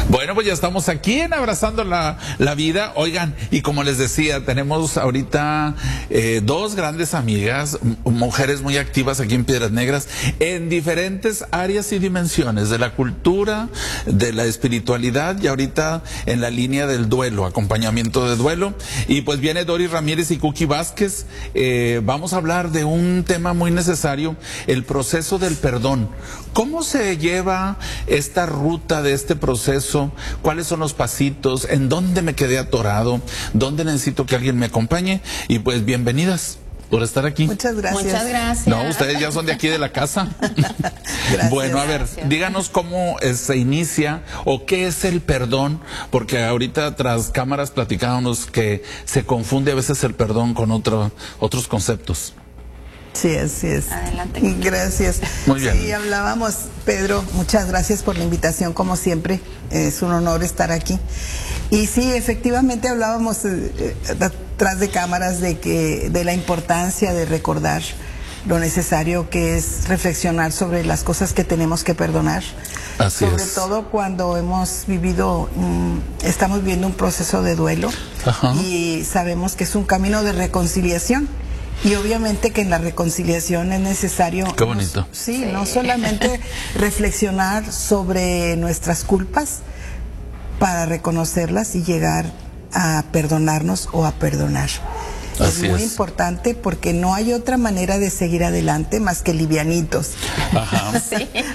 Bueno, pues ya estamos aquí en Abrazando la Vida. Oigan, y como les decía, tenemos ahorita dos grandes amigas, mujeres muy activas aquí en Piedras Negras, en diferentes áreas y dimensiones de la cultura, de la espiritualidad y ahorita en la línea del duelo, acompañamiento de duelo. Y pues viene Dori Ramírez y Cookie Vázquez. Vamos a hablar de un tema muy necesario, el proceso del perdón. ¿Cómo se lleva esta ruta de este proceso? ¿Cuáles son los pasitos? ¿En dónde me quedé atorado? ¿Dónde necesito que alguien me acompañe? Y pues bienvenidas por estar aquí. Muchas gracias. Muchas gracias. No, ustedes ya son de aquí de la casa. Gracias. Bueno, a ver, Gracias. díganos cómo se inicia o qué es el perdón, porque ahorita tras cámaras platicábamos que se confunde a veces el perdón con otros conceptos. Sí, así es. Adelante. Gracias. Muy bien. Sí, hablábamos, Pedro, muchas gracias por la invitación, como siempre. Es un honor estar aquí. Y sí, efectivamente hablábamos tras de cámaras de la importancia de recordar lo necesario que es reflexionar sobre las cosas que tenemos que perdonar. Así sobre es. todo cuando hemos vivido, estamos viviendo un proceso de duelo. Ajá. Y sabemos que es un camino de reconciliación. Y obviamente que en la reconciliación es necesario... Qué bonito. Sí, no solamente reflexionar sobre nuestras culpas para reconocerlas y llegar a perdonarnos o a perdonar. Así Es muy es. importante porque no hay otra manera de seguir adelante más que livianitos. Ajá. Sí.